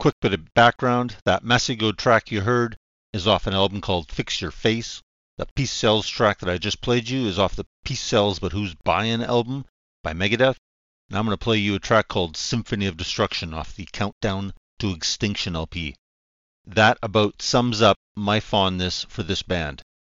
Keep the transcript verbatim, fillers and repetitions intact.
quick bit of background. That Masego track you heard is off an album called Fix Your Face. The Peace Sells track that I just played you is off the Peace Sells But Who's Buying album by Megadeth. And I'm going to play you a track called Symphony of Destruction off the Countdown to Extinction L P. That about sums up my fondness for this band.